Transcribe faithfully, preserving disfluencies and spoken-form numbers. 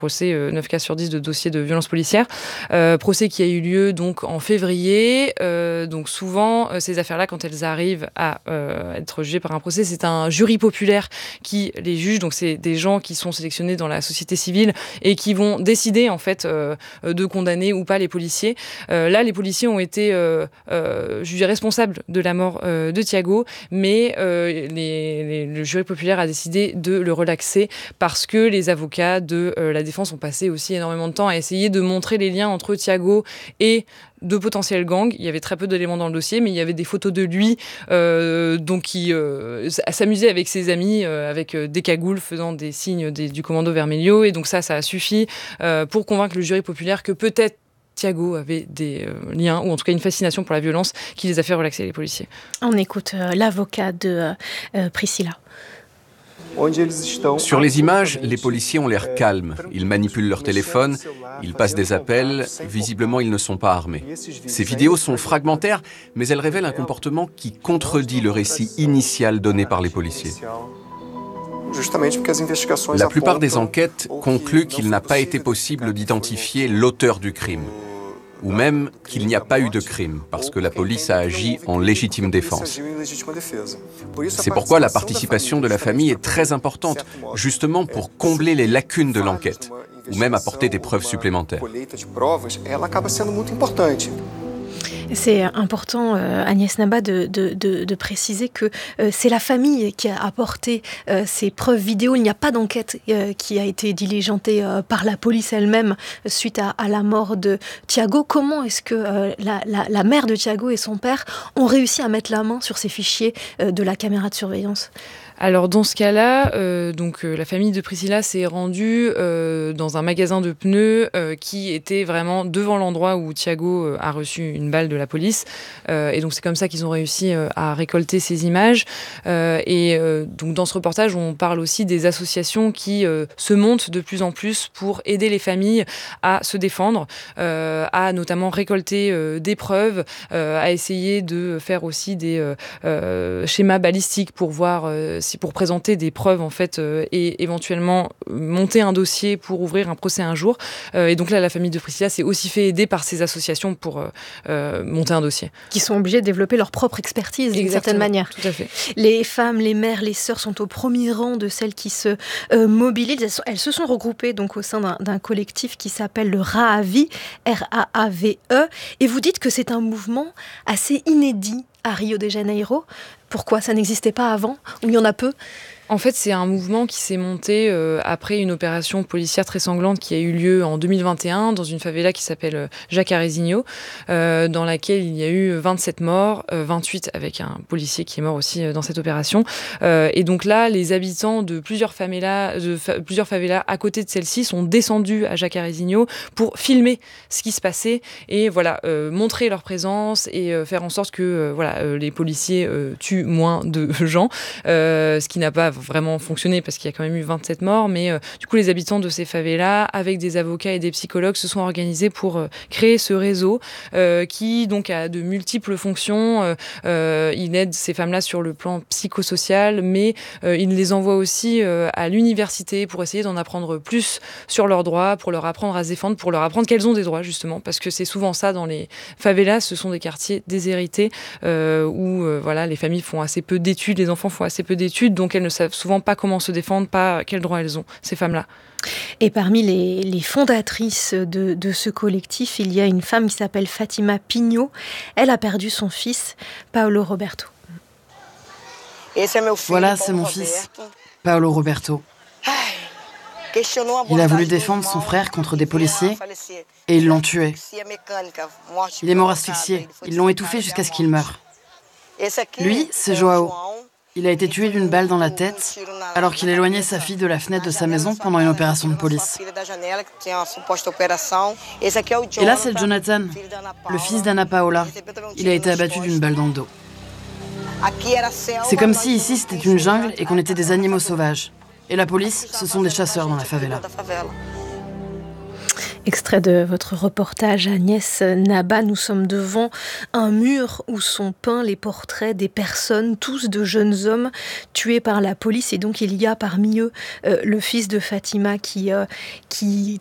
procès, euh, neuf cas sur dix de dossiers de violences policières. Euh, procès qui a eu lieu donc en février. Euh, donc souvent, euh, ces affaires-là, quand elles arrivent à euh, être jugées par un procès, c'est un jury populaire qui les juge. Donc c'est des gens qui sont sélectionnés dans la société civile et qui vont décider en fait euh, de condamner ou pas les policiers. Euh, là, les policiers ont été euh, euh, jugés responsables de la mort euh, de Thiago, mais euh, les, les, le jury populaire a décidé de le relaxer parce que les avocats de euh, la défense ont passé aussi énormément de temps à essayer de montrer les liens entre Thiago et de potentiels gangs. Il y avait très peu d'éléments dans le dossier, mais il y avait des photos de lui euh, donc qui euh, s'amusait avec ses amis, euh, avec euh, des cagoules faisant des signes des, du commando Vermelho. Et donc ça, ça a suffi euh, pour convaincre le jury populaire que peut-être Thiago avait des euh, liens, ou en tout cas une fascination pour la violence qui les a fait relaxer les policiers. On écoute euh, l'avocat de euh, Priscilla. Sur les images, les policiers ont l'air calmes. Ils manipulent leur téléphone, ils passent des appels. Visiblement, ils ne sont pas armés. Ces vidéos sont fragmentaires, mais elles révèlent un comportement qui contredit le récit initial donné par les policiers. La plupart des enquêtes concluent qu'il n'a pas été possible d'identifier l'auteur du crime, ou même qu'il n'y a pas eu de crime, parce que la police a agi en légitime défense. C'est pourquoi la participation de la famille est très importante, justement pour combler les lacunes de l'enquête, ou même apporter des preuves supplémentaires. C'est important, euh, Agnès Naba, de, de, de, de préciser que euh, c'est la famille qui a apporté euh, ces preuves vidéo. Il n'y a pas d'enquête euh, qui a été diligentée euh, par la police elle-même suite à, à la mort de Thiago. Comment est-ce que euh, la, la, la mère de Thiago et son père ont réussi à mettre la main sur ces fichiers euh, de la caméra de surveillance ? Alors dans ce cas-là, euh, donc euh, la famille de Priscilla s'est rendue euh, dans un magasin de pneus euh, qui était vraiment devant l'endroit où Thiago euh, a reçu une balle de la police. Euh, et donc c'est comme ça qu'ils ont réussi euh, à récolter ces images. Euh, et euh, donc dans ce reportage, on parle aussi des associations qui euh, se montent de plus en plus pour aider les familles à se défendre, euh, à notamment récolter euh, des preuves, euh, à essayer de faire aussi des euh, euh, schémas balistiques pour voir euh, si pour présenter des preuves en fait euh, et éventuellement monter un dossier pour ouvrir un procès un jour. Euh, et donc là, la famille de Priscilla s'est aussi fait aider par ces associations pour euh, euh, monter un dossier. Qui sont obligés de développer leur propre expertise d'une certaine manière. Tout à fait. Les femmes, les mères, les sœurs sont au premier rang de celles qui se euh, mobilisent. Elles, sont, elles se sont regroupées donc au sein d'un, d'un collectif qui s'appelle le Raavi, R A A V E. Et vous dites que c'est un mouvement assez inédit à Rio de Janeiro. Pourquoi ça n'existait pas avant, ou il y en a peu ? En fait, c'est un mouvement qui s'est monté euh, après une opération policière très sanglante qui a eu lieu en deux mille vingt et un dans une favela qui s'appelle euh, Jacarezinho, euh, dans laquelle il y a eu vingt-sept morts, euh, vingt-huit avec un policier qui est mort aussi euh, dans cette opération. Euh, et donc là, les habitants de plusieurs favelas, de fa- plusieurs favelas à côté de celle-ci sont descendus à Jacarezinho pour filmer ce qui se passait et voilà, euh, montrer leur présence et euh, faire en sorte que euh, voilà, euh, les policiers euh, tuent moins de gens, euh, ce qui n'a pas vraiment fonctionné parce qu'il y a quand même eu vingt-sept morts, mais euh, du coup les habitants de ces favelas avec des avocats et des psychologues se sont organisés pour euh, créer ce réseau euh, qui donc a de multiples fonctions. Euh, euh, il aide ces femmes-là sur le plan psychosocial, mais euh, il les envoie aussi euh, à l'université pour essayer d'en apprendre plus sur leurs droits, pour leur apprendre à se défendre, pour leur apprendre qu'elles ont des droits justement, parce que c'est souvent ça dans les favelas, ce sont des quartiers déshérités euh, où euh, voilà, les familles font assez peu d'études, les enfants font assez peu d'études, donc elles ne savent souvent pas comment se défendre, pas quels droits elles ont, ces femmes-là. Et parmi les, les fondatrices de, de ce collectif, il y a une femme qui s'appelle Fatima Pinho. Elle a perdu son fils, Paolo Roberto. Voilà, c'est mon fils, Paolo Roberto. Il a voulu défendre son frère contre des policiers et ils l'ont tué. Il est mort asphyxié. Ils l'ont étouffé jusqu'à ce qu'il meure. Lui, c'est Joao. Il a été tué d'une balle dans la tête alors qu'il éloignait sa fille de la fenêtre de sa maison pendant une opération de police. Et là, c'est Jonathan, le fils d'Anna Paola. Il a été abattu d'une balle dans le dos. C'est comme si ici, c'était une jungle et qu'on était des animaux sauvages. Et la police, ce sont des chasseurs dans la favela. Extrait de votre reportage Agnès Naba, nous sommes devant un mur où sont peints les portraits des personnes, tous de jeunes hommes tués par la police, et donc il y a parmi eux euh, le fils de Fatima qui, euh, qui